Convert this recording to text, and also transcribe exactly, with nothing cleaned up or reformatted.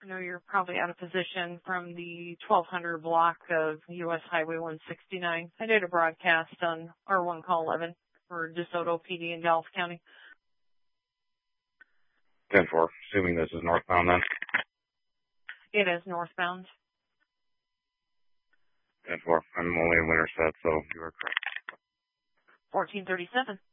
I know you're probably out of position from the twelve hundred block of U S Highway one sixty-nine. I did a broadcast on R one Call eleven for DeSoto P D in Dallas County. ten four, assuming this is northbound then? It is northbound. ten four, I'm only in Winterset, so you are correct. fourteen thirty-seven.